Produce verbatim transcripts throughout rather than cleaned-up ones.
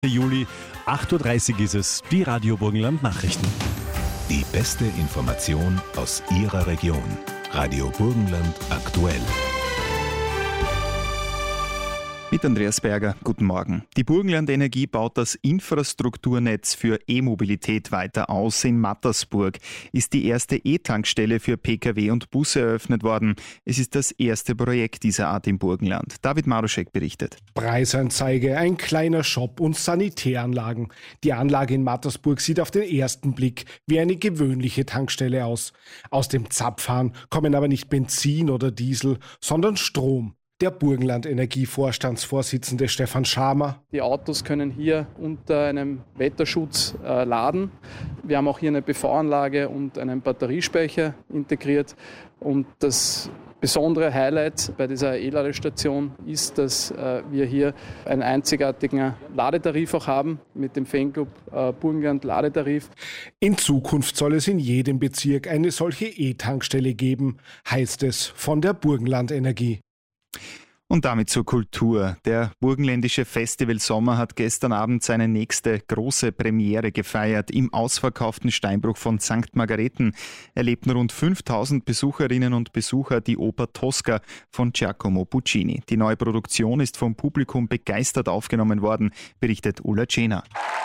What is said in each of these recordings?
Juli, acht Uhr dreißig ist es, die Radio Burgenland Nachrichten. Die beste Information aus Ihrer Region. Radio Burgenland aktuell. Mit Andreas Berger, guten Morgen. Die Burgenland Energie baut das Infrastrukturnetz für E-Mobilität weiter aus. In Mattersburg ist die erste E-Tankstelle für Pkw und Busse eröffnet worden. Es ist das erste Projekt dieser Art im Burgenland. David Maruschek berichtet. Preisanzeige, ein kleiner Shop und Sanitäranlagen. Die Anlage in Mattersburg sieht auf den ersten Blick wie eine gewöhnliche Tankstelle aus. Aus dem Zapfhahn kommen aber nicht Benzin oder Diesel, sondern Strom. Der Burgenland Energie-Vorstandsvorsitzende Stefan Schamer. Die Autos können hier unter einem Wetterschutz äh, laden. Wir haben auch hier eine P V-Anlage und einen Batteriespeicher integriert. Und das besondere Highlight bei dieser E-Ladestation ist, dass äh, wir hier einen einzigartigen Ladetarif auch haben mit dem Fanclub äh, Burgenland Ladetarif. In Zukunft soll es in jedem Bezirk eine solche E-Tankstelle geben, heißt es von der Burgenland Energie. Und damit zur Kultur. Der burgenländische Festival Sommer hat gestern Abend seine nächste große Premiere gefeiert. Im ausverkauften Steinbruch von Sankt Margarethen erlebten rund fünftausend Besucherinnen und Besucher die Oper Tosca von Giacomo Puccini. Die neue Produktion ist vom Publikum begeistert aufgenommen worden, berichtet Ulla Cena.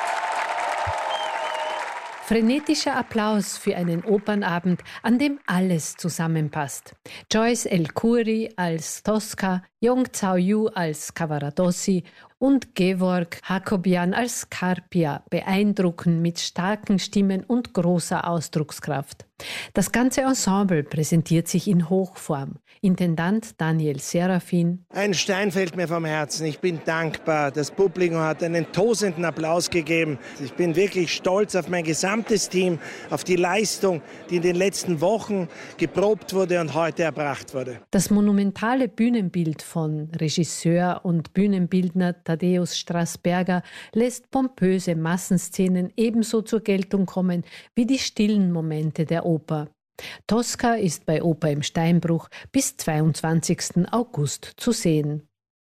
Frenetischer Applaus für einen Opernabend, an dem alles zusammenpasst. Joyce El-Khoury als Tosca, Yong Zhao-yu als Cavaradossi und Gevorg Hakobian als Carpia beeindrucken mit starken Stimmen und großer Ausdruckskraft. Das ganze Ensemble präsentiert sich in Hochform. Intendant Daniel Serafin. Ein Stein fällt mir vom Herzen. Ich bin dankbar. Das Publikum hat einen tosenden Applaus gegeben. Ich bin wirklich stolz auf mein gesamtes Team, auf die Leistung, die in den letzten Wochen geprobt wurde und heute erbracht wurde. Das monumentale Bühnenbild von Regisseur und Bühnenbildner Tadeusz Strassberger lässt pompöse Massenszenen ebenso zur Geltung kommen wie die stillen Momente der Oper. Tosca ist bei Oper im Steinbruch bis zweiundzwanzigsten August zu sehen.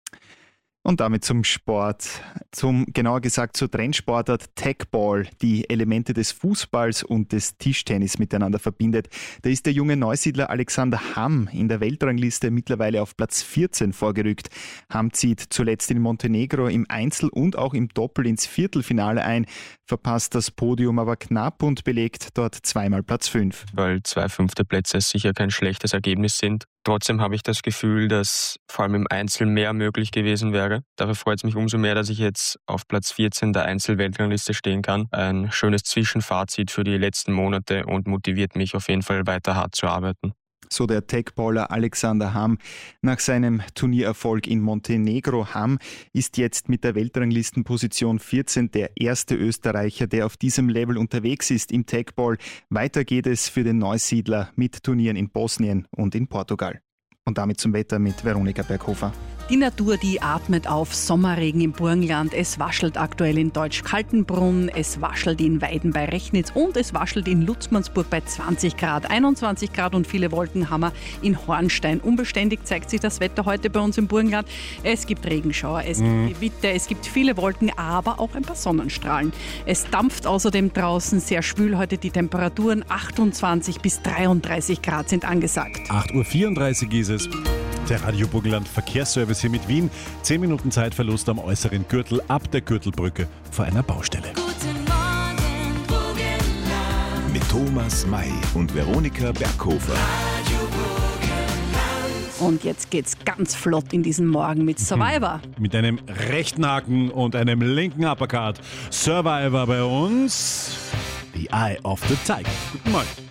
Und damit zum Sport, zum genauer gesagt zur Trendsportart Tagball, die Elemente des Fußballs und des Tischtennis miteinander verbindet. Da ist der junge Neusiedler Alexander Hamm in der Weltrangliste mittlerweile auf Platz vierzehn vorgerückt. Hamm zieht zuletzt in Montenegro im Einzel und auch im Doppel ins Viertelfinale ein, verpasst das Podium aber knapp und belegt dort zweimal Platz fünf. Weil zwei fünfte Plätze sicher kein schlechtes Ergebnis sind. Trotzdem habe ich das Gefühl, dass vor allem im Einzel mehr möglich gewesen wäre. Dafür freut es mich umso mehr, dass ich jetzt auf Platz vierzehn der Einzel-Weltrangliste stehen kann. Ein schönes Zwischenfazit für die letzten Monate und motiviert mich auf jeden Fall weiter hart zu arbeiten. So der Tagballer Alexander Hamm. Nach seinem Turniererfolg in Montenegro Hamm ist jetzt mit der Weltranglistenposition vierzehn der erste Österreicher, der auf diesem Level unterwegs ist im Tagball. Weiter geht es für den Neusiedler mit Turnieren in Bosnien und in Portugal. Und damit zum Wetter mit Veronika Berghofer. Die Natur, die atmet auf Sommerregen im Burgenland. Es waschelt aktuell in Deutsch-Kaltenbrunn, es waschelt in Weiden bei Rechnitz und es waschelt in Lutzmannsburg bei zwanzig Grad, einundzwanzig Grad und viele Wolken haben wir in Hornstein. Unbeständig zeigt sich das Wetter heute bei uns im Burgenland. Es gibt Regenschauer, es Mhm. gibt Gewitter, es gibt viele Wolken, aber auch ein paar Sonnenstrahlen. Es dampft außerdem draußen sehr schwül heute. Die Temperaturen achtundzwanzig bis dreiunddreißig Grad sind angesagt. acht Uhr vierunddreißig ist es. Der Radio Burgenland Verkehrsservice hier mit Wien. Zehn Minuten Zeitverlust am äußeren Gürtel ab der Gürtelbrücke vor einer Baustelle. Guten Morgen, Burgenland. Mit Thomas May und Veronika Berghofer. Radio Burgenland. Und jetzt geht's ganz flott in diesen Morgen mit Survivor. Mit einem rechten Haken und einem linken Uppercut. Survivor bei uns. The Eye of the Tiger. Guten Morgen.